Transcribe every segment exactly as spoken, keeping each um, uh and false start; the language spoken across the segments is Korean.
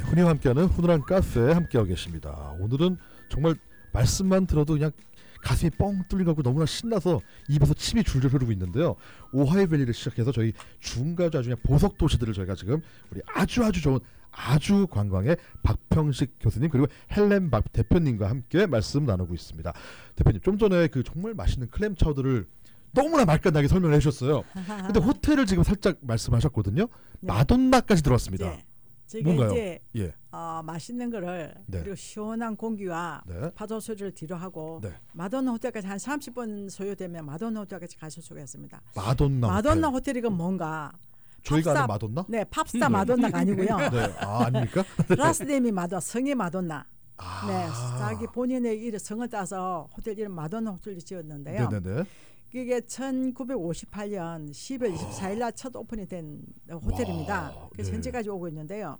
훈이와 함께하는 훈훈한 카페에 함께하고 계십니다. 오늘은 정말 말씀만 들어도 그냥 가슴이 뻥 뚫리고 너무나 신나서 입에서 침이 줄줄 흐르고 있는데요. 오하이밸리를 시작해서 저희 중가주 아주 그냥 보석 도시들을 저희가 지금 우리 아주 아주 좋은 아주 관광의 박평식 교수님 그리고 헬렌 박 대표님과 함께 말씀 나누고 있습니다. 대표님 좀 전에 그 정말 맛있는 클램 차우더를 너무나 말끝나게 설명을 해주셨어요. 근데 호텔을 지금 살짝 말씀하셨거든요. 네. 마돈나까지 들어왔습니다. 네. 저게 뭔가요? 이제 예. 어, 맛있는 거를 네. 그리고 시원한 공기와 네. 파도 소리를 뒤로 하고 네. 마돈나 호텔까지 한 삼십 분 소요되면 마돈나 호텔까지 가실 수가 있습니다. 마돈나, 마돈나 호텔. 호텔이 뭔가 저희가 팝스타, 아는 마돈나? 네, 팝스타 마돈나가 아니고요. 네. 아, 아닙니까? 라스데미 마돈나, 성의 마돈나. 아. 네, 자기 본인의 이름 성을 따서 호텔 이름 마돈나 호텔을 지었는데요. 네네네. 그게 천구백오십팔 년 십이월 이십사일 날 첫 오픈이 된 호텔입니다. 와, 그래서 네. 현재까지 오고 있는데요.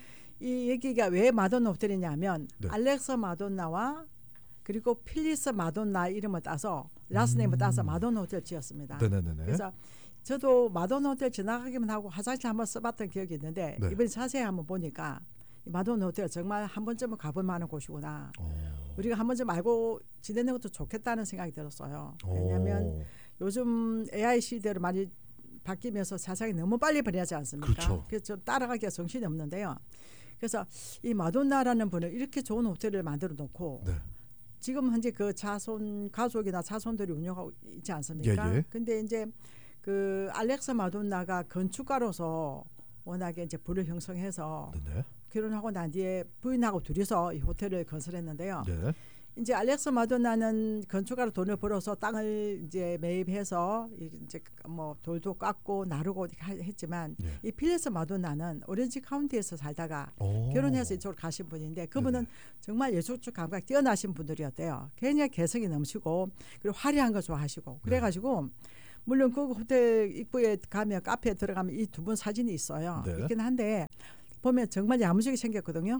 이 여기가 왜 마돈나 호텔이냐면 네. 알렉서 마돈나와 그리고 필리스 마돈나 이름을 따서 라스네임을 따서 마돈나 호텔 지었습니다. 네네네. 그래서 저도 마돈나 호텔 지나가기만 하고 화장실 한번 써봤던 기억이 있는데 네. 이번에 자세히 한번 보니까 이 마돈나 호텔 정말 한 번쯤은 가볼 만한 곳이구나. 오. 우리가 한 번쯤 알고 지내는 것도 좋겠다는 생각이 들었어요. 왜냐하면 오. 요즘 에이아이 시대로 많이 바뀌면서 세상이 너무 빨리 변하지 않습니까? 그렇죠. 그래서 좀 따라가기가 정신이 없는데요. 그래서 이 마돈나라는 분은 이렇게 좋은 호텔을 만들어 놓고 네. 지금 현재 그 자손 가족이나 자손들이 운영하고 있지 않습니까? 예, 예. 근데 이제 그 알렉서 마돈나가 건축가로서 워낙에 이제 부를 형성해서 네네. 결혼하고 난 뒤에 부인하고 둘이서 이 호텔을 건설했는데요. 네. 이제 알렉스 마돈나는 건축가로 돈을 벌어서 땅을 이제 매입해서 이제 뭐 돌도 깎고 나르고 했지만 네. 이 필리스 마돈나는 오렌지 카운티에서 살다가 오. 결혼해서 이쪽으로 가신 분인데 그분은 네네. 정말 예술적 감각이 뛰어나신 분들이었대요. 굉장히 개성이 넘치고 그리고 화려한 거 좋아하시고 그래가지고 물론 그 호텔 입구에 가면 카페에 들어가면 이 두 분 사진이 있어요. 네. 있긴 한데 보면 정말 야무지게 생겼거든요.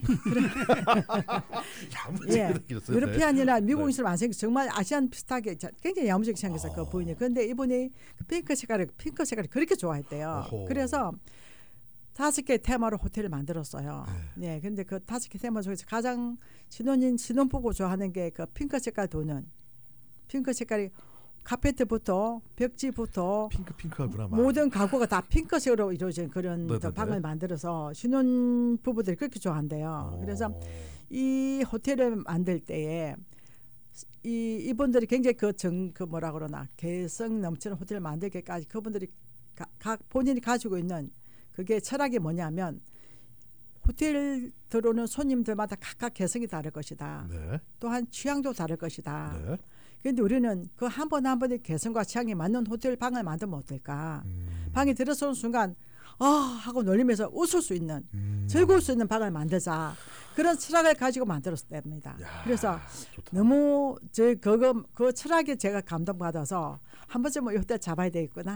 야무지게 예, 생겼어요. 유러피안이나 네. 미국인처럼 안 생겨 정말 아시안 비슷하게 굉장히 야무지게 생겼어요. 아. 그 부인이. 그런데 이분이 그 핑크 색깔을 핑크 색깔을 그렇게 좋아했대요. 어허. 그래서 다섯 개 테마로 호텔을 만들었어요. 네. 네, 근데 그 다섯 개 테마 중에서 가장 신혼인 신혼부부 좋아하는 게 그 핑크 색깔 도는 핑크 색깔이 카페트부터 벽지부터 핑크 핑크하구나. 막. 모든 가구가 다 핑크색으로 이루어진 그런 네네네. 저 방을 만들어서 신혼 부부들이 그렇게 좋아한대요. 오. 그래서 이 호텔을 만들 때에 이 이분들이 굉장히 그 정 그 뭐라 그러나 개성 넘치는 호텔을 만들기까지 그분들이 가, 각 본인이 가지고 있는 그게 철학이 뭐냐면 호텔 들어오는 손님들마다 각각 개성이 다를 것이다. 네. 또한 취향도 다를 것이다. 네. 그런데 우리는 그 한 번 한 번의 개성과 취향에 맞는 호텔 방을 만들면 어떨까? 음. 방에 들어서는 순간 아 하고 놀리면서 웃을 수 있는 음. 즐거울 수 있는 방을 만들자. 그런 철학을 가지고 만들었답니다. 야, 그래서 좋다. 너무 저 그거 그 철학에 제가 감동받아서 한 번쯤은 이 호텔 잡아야 되겠구나.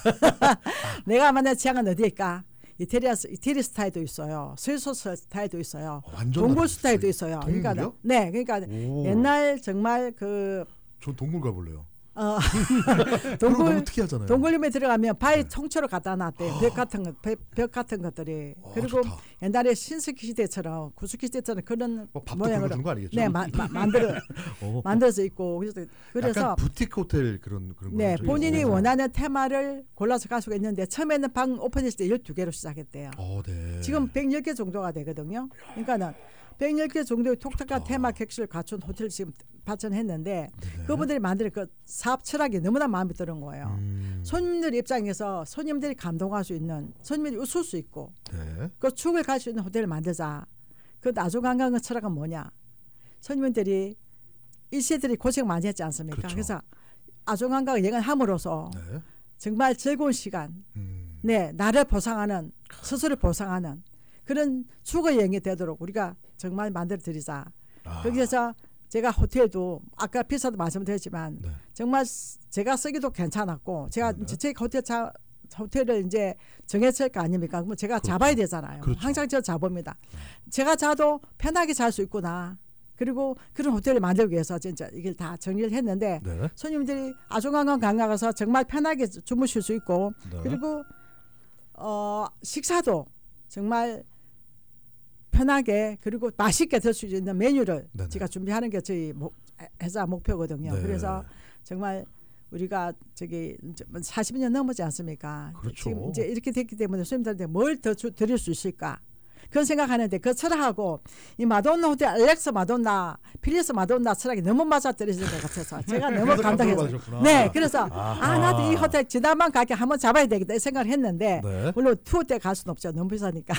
내가 만약 취향은 어디일까? 이태리아 이태리 스타일도 있어요. 스위스 스타일도 있어요. 완전 동굴 다르겠어요. 스타일도 있어요. 그러니까 동굴이요? 네, 그러니까 오. 옛날 정말 그 전 동굴 가볼래요. 어, 그럼 동굴 너무 특이하잖아요. 동굴림에 들어가면 바위 네. 통째로 갖다 놨대요. 벽 같은 것, 벽, 벽 같은 것들이. 어, 그리고 좋다. 옛날에 신석기 시대처럼 구석기 시대처럼 그런 뭐 밥도 모양으로 굶어주는 거 아니겠죠? 네, 마, 마, 만들어 어. 만들어져 있고 그래서 그래서 약간 부티크 호텔 그런 그런 네, 거죠? 본인이 어. 원하는 테마를 골라서 갈 수가 있는데 처음에는 방 오픈했을 때 열두 개로 시작했대요. 어, 네. 지금 백십 개 정도가 되거든요. 그러니까는 백십 개 정도의 독특한 좋다. 테마 객실을 갖춘 호텔을 지금 발전했는데 네네. 그분들이 만드는 그 사업 철학이 너무나 마음에 드는 거예요. 음. 손님들 입장에서 손님들이 감동할 수 있는 손님들이 웃을 수 있고 네. 그 추억을 갈 수 있는 호텔을 만들자. 그 나중관광의 철학은 뭐냐? 손님들이 일세들이 고생 많이 했지 않습니까? 그렇죠. 그래서 아중관광을 여행함으로써 네. 정말 즐거운 시간, 음. 네 나를 보상하는 스스로 보상하는 그런 추억 여행이 되도록 우리가 정말 만들어 드리자. 아. 거기에서 제가 호텔도 아까 비싸도 말씀드렸지만 네. 정말 제가 쓰기도 괜찮았고 제가 네. 제 호텔 차, 호텔을 이제 정했을 거 아닙니까? 그럼 제가 그렇죠. 잡아야 되잖아요. 그렇죠. 항상 저 잡습니다. 제가 자도 편하게 잘 수 있구나. 그리고 그런 호텔을 만들기 위해서 진짜 이걸 다 정리를 했는데 네. 손님들이 아중관광 관광 가서 정말 편하게 주무실 수 있고 네. 그리고 어, 식사도 정말 편하게 그리고 맛있게 들 수 있는 메뉴를 네네. 제가 준비하는 게 저희 목, 회사 목표거든요. 네. 그래서 정말 우리가 저기 사십 년 넘었지 않습니까? 그렇죠. 지금 이제 이렇게 됐기 때문에 손님들한테 뭘 더 드릴 수 있을까? 그런 생각하는데 그 철학하고 이 마돈나 호텔 알렉스 마돈나 필리스 마돈나 철학이 너무 맞아 떨어지는 것 같아서 제가 너무 그래서 감동을 감동해서 받으셨구나. 네 그래서 아하. 아 나도 이 호텔 지난번 가게 한번 잡아야 되겠다 이 생각을 했는데 네. 물론 투어 때 갈 수는 없죠 너무 비싸니까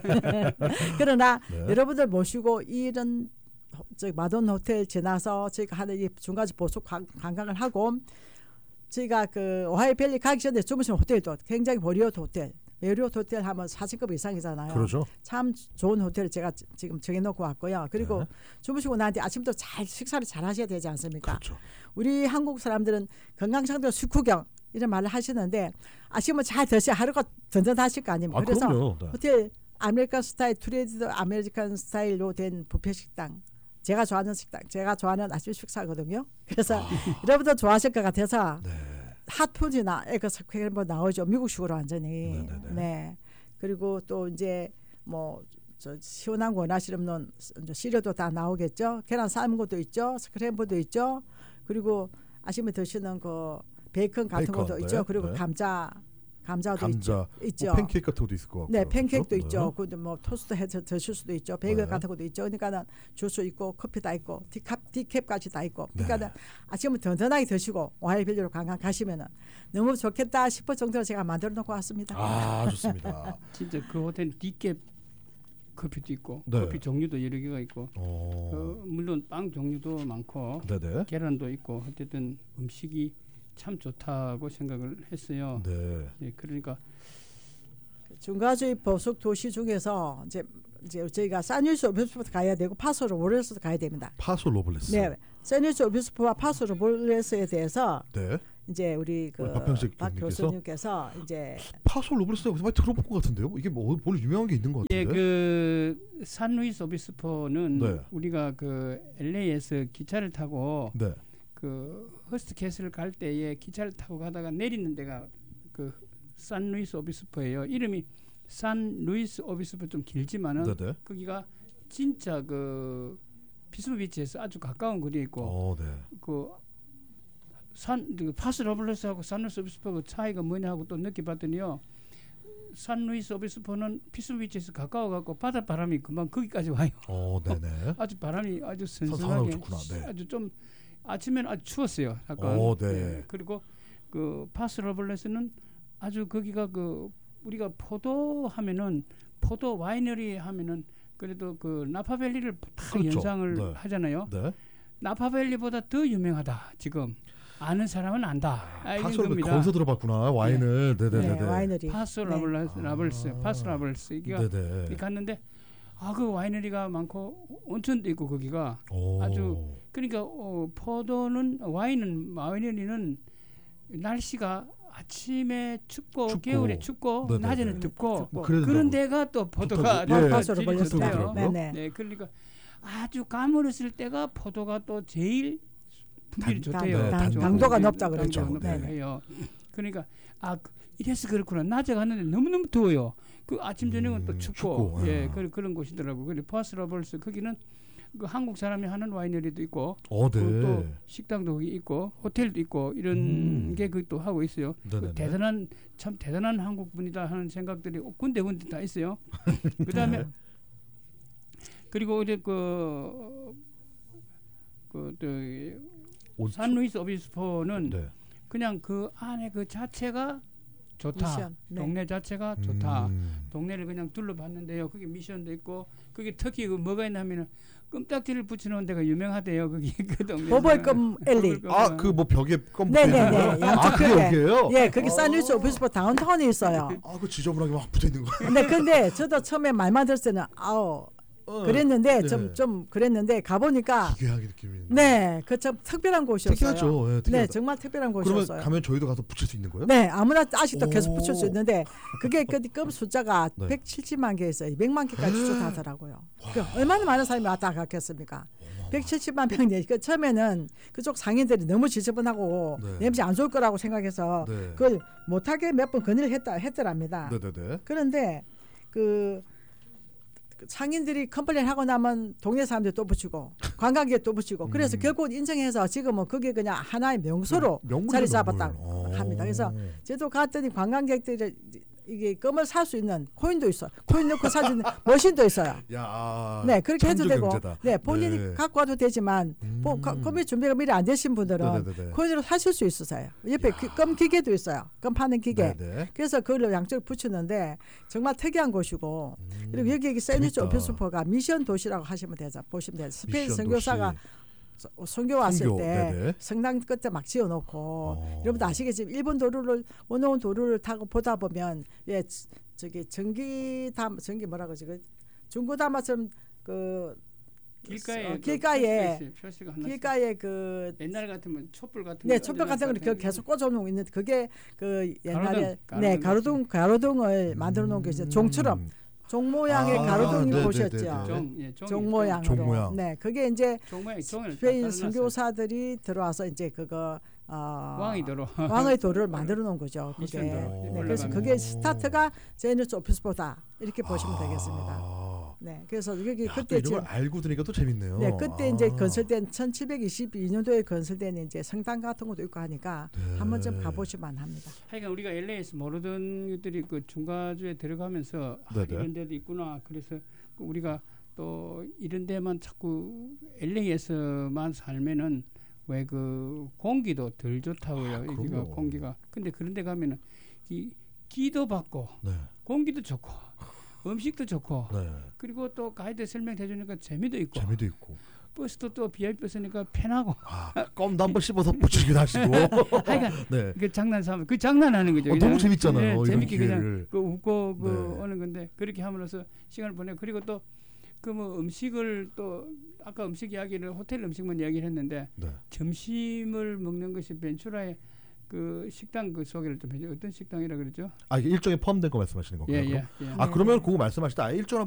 그러나 네. 여러분들 모시고 이런 저 마돈나 호텔 지나서 저희가 하는 이 중간지 보수 관- 관광을 하고 저희가 그 오하이오 밸리 가기 전에 주무시는 호텔도 굉장히 메리어트 호텔 메리어트 호텔 하면 사진급 이상이잖아요. 그렇죠. 참 좋은 호텔을 제가 지- 지금 정해놓고 왔고요. 그리고 네. 주무시고 나한테 아침부터 잘 식사를 잘 하셔야 되지 않습니까? 그렇죠. 우리 한국 사람들은 건강상도 식후경 이런 말을 하시는데 아침을 잘 드셔야 하루가 든든하실 거 아닙니까? 아, 그래서 그럼요. 네. 호텔 아메리칸 스타일 트레이드 아메리칸 스타일로 된 뷔페 식당 제가 좋아하는 식당 제가 좋아하는 아침 식사거든요. 그래서 여러분도 좋아하실 것 같아서 네. 핫푸드나 에그 스퀘어 뭐 나오죠. 미국식으로 완전히. 네네네. 네. 그리고 또 이제 뭐 저 시원한 거 원하시면 시료도 다 나오겠죠. 계란 삶은 것도 있죠. 스크램블도 있죠. 그리고 아침에 드시는 그 베이컨 같은 베이컨, 것도 네. 있죠. 그리고 네. 감자 감자도 감자, 있죠. 있죠. 뭐 팬케이크 같은 것도 있을 것 같고. 네, 팬케이크도 그렇죠? 있죠. 네. 근데 뭐 토스트 해서 드실 수도 있죠. 베이글 네. 같은 것도 있죠. 그러니까는 주스 있고 커피 다 있고 디캡 디캡까지 다 있고. 네. 그러니까는 아침에 든든하게 드시고 오하이오 밸리로 관광 가시면은 너무 좋겠다 싶을 정도로 제가 만들어 놓고 왔습니다. 아, 좋습니다. 진짜 그 호텔 디캡 커피도 있고 네. 커피 종류도 여러 개가 있고 어. 어, 물론 빵 종류도 많고 네네. 계란도 있고 어쨌든 음식이 참 좋다고 생각을 했어요. 네. 예, 그러니까 중가주의 보석 도시 중에서 이제 이제 저희가 사뉴스 오비스포도 가야 되고 파소 로볼레스도 가야 됩니다. 파소 로블레스. 네, 사뉴스 오비스포와 파소 로볼레스에 대해서 네. 이제 우리 그 우리 박평식 박 교수님께서? 교수님께서 이제 파소 로블레스 어디서 많이 들어본 것 같은데요? 이게 뭐 뭘 유명한 게 있는 것 예, 같은데. 그 산루이스 오비스포는 네. 우리가 그 엘에이에서 기차를 타고 네. 그 허스트 캐슬 갈 때에 기차를 타고 가다가 내리는 데가 그 산루이스 오비스포예요. 이름이 산루이스 오비스포 좀 길지만은 네네. 거기가 진짜 그 피스부 비치에서 아주 가까운 거리에 있고 어, 네. 그산 그 파스 로블레스하고 산루이스 오비스포 그 차이가 뭐냐고 또 느껴봤더니요. 산루이스 오비스포는 피스부 비치에서 가까워 갖고 바닷바람이 금방 거기까지 와요. 어, 네네. 아주 바람이 아주 선선하고 선선하게 좋구나. 네. 아주 좀 아침에는 아주 추웠어요. 약간. 어, 네. 예, 그리고 그 파스 로블레스는 아주 거기가 그 우리가 포도 하면은 포도 와이너리 하면은 그래도 그 나파밸리를 다 그렇죠. 연상을 네. 하잖아요. 네. 나파밸리보다 더 유명하다. 지금 아는 사람은 안다. 아, 이런 파소를 겁니다. 거기서 들어봤구나. 와인을. 네, 네, 네, 네, 네. 와이너리 파스 네. 라블레스, 라블스, 아. 파스 라블스 이게 네네. 갔는데 아 그 와이너리가 많고 온천도 있고 거기가 오. 아주 그러니까 어, 포도는 와인은 와이너리는 날씨가 아침에 춥고, 춥고. 겨울에 춥고 네네네. 낮에는 덥고 뭐 그래도 그런 너무 데가 또 포도가 좋다고. 예. 파소로 질이 벌렸을 때. 좋대요. 그러더라고요. 네네. 네, 그러니까 아주 가물었을 때가 포도가 또 제일 품질이 단- 좋대요. 네, 단- 당도가 네, 높다 당도가 그랬죠. 높다고 네. 해요. 그러니까 아 그- 이래서 그렇구나. 낮에 갔는데 너무 너무 더워요. 그 아침 저녁은 음, 또 춥고, 춥고, 예, 아. 그, 그런 곳이더라고. 근데 파스라벌스 거기는 그 한국 사람이 하는 와이너리도 있고, 어, 네. 그리고 또 식당도 거기 있고, 호텔도 있고 이런 음. 게 그 또 하고 있어요. 그 네네네. 대단한 참 대단한 한국 분이다 하는 생각들이 군데군데 다 있어요. 그다음에 네. 그리고 이제 그 그또 온- 산루이스 오비스포는 네. 그냥 그 안에 그 자체가 좋다. 미션. 네. 동네 자체가 좋다. 음. 동네를 그냥 둘러봤는데요. 거기 미션도 있고 거기 특히 그 뭐가 있냐면은 껌딱지를 붙여놓은 데가 유명하대요. 거기 그 동네. 보벌금 엘리. 아, 그 뭐 벽에 껌 네네네. 붙어 있는 거? 아, 양쪽 그게 벽에. 여기예요? 예, 거기 어. 사뉴스 오피스포 다운타운에 있어요. 아, 그 지저분하게 막 붙어 있는 거. 근데 근데 저도 처음에 말만 들었을 때는 아우 어, 그랬는데 네. 좀 좀 그랬는데 가보니까 기괴하게 느낌이. 네, 그 참 특별한 곳이었어요. 특이하죠. 예, 네, 특이하다. 정말 특별한 그러면 곳이었어요. 가면 저희도 가서 붙일 수 있는 거예요? 네, 아무나 아직도 계속 오. 붙일 수 있는데 그게 그껌 숫자가 네. 백칠십만 개에서 이백만 개까지 추천하더라고요. 그 얼마나 많은 사람이 왔다 갔겠습니까? 백칠십만 명이 그 처음에는 그쪽 상인들이 너무 지저분하고 네. 냄새 안 좋을 거라고 생각해서 네. 그걸 못하게 몇 번 건의를 했다 했더랍니다. 네네네. 그런데 그 상인들이 컴플레인 하고 나면 동네 사람들 또 붙이고 관광객 또 붙이고 그래서 음. 결국 인정해서 지금은 그게 그냥 하나의 명소로 네, 명물이죠, 자리 명물. 잡았다고 어. 합니다. 그래서 저도 갔더니 관광객들이 이게 껌을 살 수 있는 코인도 있어요. 코인 넣고 살 수 있는 머신도 있어요. 야, 네, 그렇게 해도 창조 되고, 경제다. 네, 본인이 네. 갖고 와도 되지만, 뭐, 음. 거- 껌이 준비가 미리 안 되신 분들은 네네네. 코인으로 사실 수 있으세요. 옆에 야. 기- 껌 기계도 있어요. 껌 파는 기계. 네네. 그래서 그걸로 양쪽을 붙이는데 정말 특이한 곳이고, 음. 그리고 여기 여기 샌드위치 재밌다. 오피스포가 미션 도시라고 하시면 되죠. 보시면 돼요. 스페인 미션 선교사가 도시. 서- 선교 왔을 선교, 때 네네. 성당 끝에 막 지어놓고 어. 여러분도 아시겠지만 일본 도로를 원어원 도로를 타고 보다 보면 예 저- 저기 전기 담 전기 뭐라 그러지 그 중고 담화처럼 그 길가에 어, 그 길가에 표시가 있어요. 표시가 하나씩. 길가에 그 옛날 같으면 촛불 같은 네, 거 촛불 같은 걸 얹어놓고 그 계속 꽂아놓고 있는데 그게 그 옛날에 가로등, 네 가로등 가로등 가로등을 만들어 놓은 게 있어요. 종처럼 음. 종 모양의 아, 가로등이 네네네네. 보셨죠? 종, 예, 종이, 종 모양으로. 종 모양. 네, 그게 이제 종 모양, 종을 스페인 다 달아놨어요. 선교사들이 들어와서 이제 그거 어, 왕이 도로. 왕의 도를 만들어 놓은 거죠. 그게. 미션 도로. 네, 올라가면. 그래서 그게 스타트가 제니스 오피스보다 이렇게 보시면 아. 되겠습니다. 네, 그래서 여기 야, 또 그때 이런 지금 걸 알고 드니까 또 재밌네요. 네, 그때 이제 아. 건설된 천칠백이십이 년도에 건설된 이제 성당 같은 것도 있고 하니까 네. 한 번쯤 가보시면 합니다. 하여간 우리가 엘에이에서 모르던 것들이 그 중가주에 들어가면서 아, 네네. 이런 데도 있구나. 그래서 그 우리가 또 이런 데만 자꾸 엘에이에서만 살면은 왜 그 공기도 덜 좋다고요. 아, 여기가 그럼요. 공기가. 근데 그런 데 가면은 이 기도 받고 네. 공기도 좋고 음식도 좋고 네. 그리고 또 가이드 설명해 주니까 재미도 있고 재미도 있고. 버스도 또 비아이피 버스니까 편하고 아, 껌도 한번 씹어서 붙이기도 하시고. 하여간 네. 그 장난 삼, 그 장난하는 거죠. 어, 그냥. 너무 재밌잖아요, 네, 이런 재밌게 그냥 기회를. 그 웃고 그 네. 오는 건데 그렇게 함으로써 시간을 보내. 그리고 또 그 뭐 음식을 또 아까 음식 이야기를 호텔 음식만 이야기를 했는데 네. 점심을 먹는 것이 벤츄라의 그 식당 그 소개를 좀 해줘. 어떤 식당이라 그러죠? 아, 이게 일종에 포함된 거 말씀하시는 건가요? 예, 그럼? 예, 예. 아, 네. 그러면 그거 말씀하실 때 아, 일종에